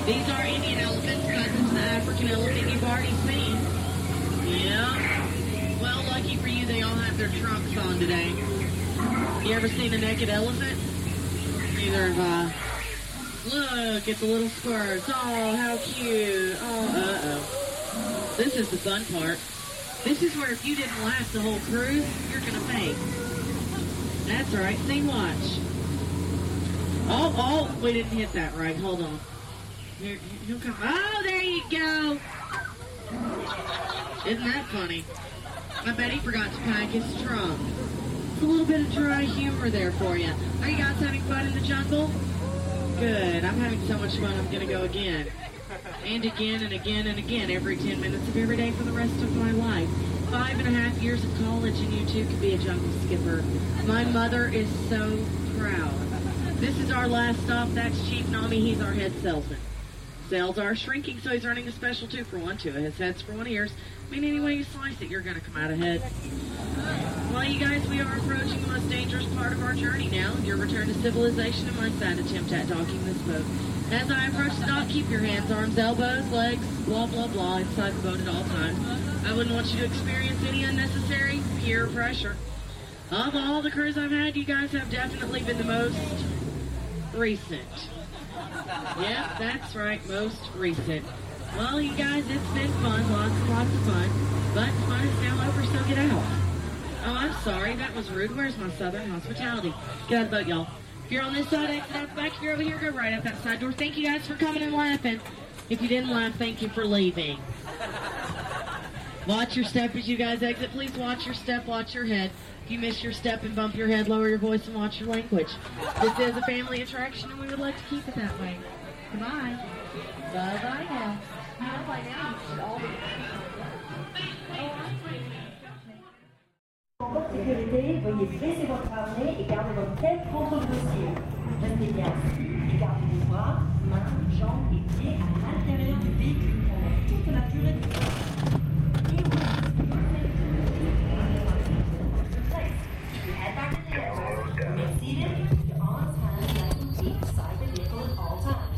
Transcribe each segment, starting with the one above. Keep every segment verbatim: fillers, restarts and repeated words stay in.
These are Indian elephants, cousins to the African elephant you've already seen. Yeah. Well, lucky for you, they all have their trunks on today. You ever seen a naked elephant? Neither have I. Look, it's a little squirts. Oh, how cute. Oh, uh-oh. This is the fun part. This is where if you didn't last the whole cruise, you're going to faint. That's right. See, watch. Oh, oh, we didn't hit that right. Hold on. Here, he'll come. Oh, there you go. Isn't that funny? I bet he forgot to pack his trunk. It's a little bit of dry humor there for you. Are you guys having fun in the jungle? Good. I'm having so much fun, I'm going to go again. And again and again and again every ten minutes of every day for the rest of my life. Five and a half years of college and you too could be a jungle skipper. My mother is so proud. This is our last stop. That's Chief Nami. He's our head salesman. Sales are shrinking, so he's earning a special two for one, two of his heads for one ears. I mean, any way you slice it, you're going to come out ahead. Well, you guys, we are approaching the most dangerous part of our journey now, your return to civilization and my sad attempt at docking this boat. As I approach the dock, keep your hands, arms, elbows, legs, blah, blah, blah, inside the boat at all times. I wouldn't want you to experience any unnecessary peer pressure. Of all the crews I've had, you guys have definitely been the most recent. Yeah, that's right, most recent. Well, you guys, it's been fun, lots and lots of fun, but fun is now over, so get out. Oh, I'm sorry, that was rude. Where's my southern hospitality? Get out of the boat, y'all. If you're on this side, exit out the back. If you're over here, go right out that side door. Thank you guys for coming and laughing. If you didn't laugh, thank you for leaving. Watch your step as you guys exit. Please watch your step, watch your head. If you miss your step and bump your head, lower your voice and watch your language. This is a family attraction and we would like to keep it that way. Goodbye. Bye-bye now. Bye-bye now. En votre sécurité, veuillez baisser votre harnais et garder votre tête contre le dossier. Restez bien assis et gardez les bras, mains, jambes et pieds à l'intérieur du véhicule pendant toute la durée du vol. Et vous head back to the aircraft, remain seated, keep your arms, hands, legs and feet beside the vehicle at all times.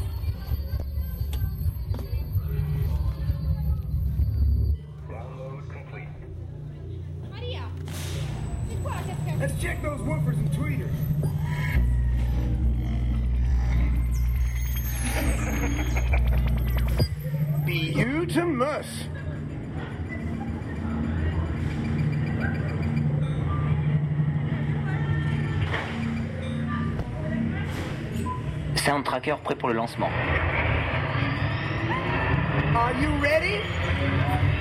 Let's check those woofers and tweeters. Be you to mus. Sound Tracker prêt pour le lancement. Are you ready?